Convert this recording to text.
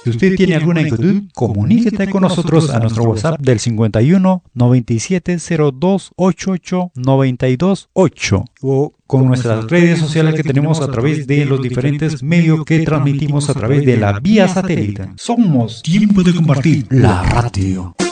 Si usted tiene alguna inquietud, comuníquete con nosotros a nuestro WhatsApp del 51 97 02 88 92 8 o con nuestras redes sociales que tenemos a través de los diferentes medios que transmitimos a través de la vía satélite. Somos Tiempo de Compartir, la radio.